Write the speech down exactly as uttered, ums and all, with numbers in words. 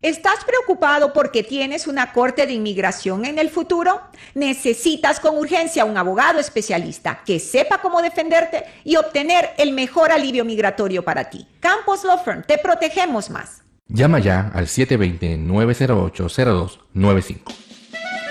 ¿Estás preocupado porque tienes una corte de inmigración en el futuro? Necesitas con urgencia un abogado especialista que sepa cómo defenderte y obtener el mejor alivio migratorio para ti. Campos Law Firm, te protegemos más. Llama ya al siete dos cero, nueve cero ocho, cero dos nueve cinco.